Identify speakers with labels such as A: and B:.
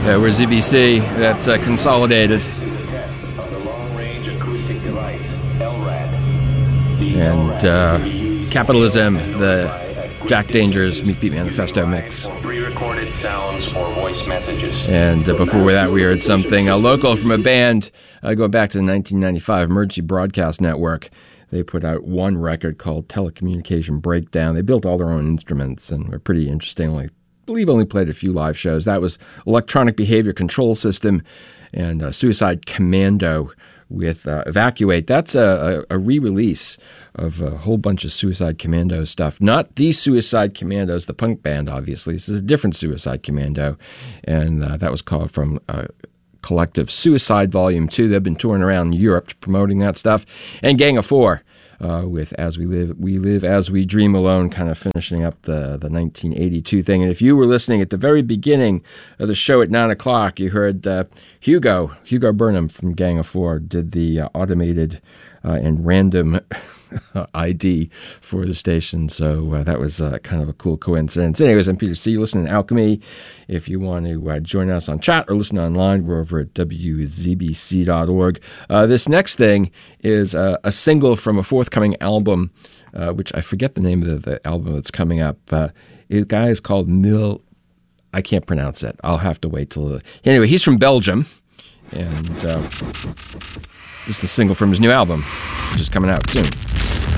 A: We're ZBC. That's consolidated. And Capitalism, the Jack Dangers Meat Beat Manifesto mix.
B: Pre-recorded sounds or voice messages.
A: And before that, we heard something local from a band going back to the 1995 Emergency Broadcast Network. They put out one record called Telecommunication Breakdown. They built all their own instruments and were pretty interesting. I believe only played a few live shows. That was Electronic Behavior Control System and Suicide Commando with Evacuate. That's a re-release of a whole bunch of Suicide Commando stuff. Not these Suicide Commandos, the punk band, obviously. This is a different Suicide Commando, and that was called from Collective Suicide Volume 2. They've been touring around Europe promoting that stuff. And Gang of Four with As We Live As We Dream Alone, kind of finishing up the 1982 thing. And if you were listening at the very beginning of the show at 9 o'clock, you heard Hugo Burnham from Gang of Four did the automated and random ID for the station. So that was kind of a cool coincidence. Anyways, I'm Peter C. You're listening to Alchemy. If you want to join us on chat or listen online, we're over at wzbc.org. This next thing is a single from a forthcoming album, which I forget the name of the album that's coming up. The guy is called I can't pronounce it. I'll have to wait till... Anyway, he's from Belgium, and this is the single from his new album, which is coming out soon.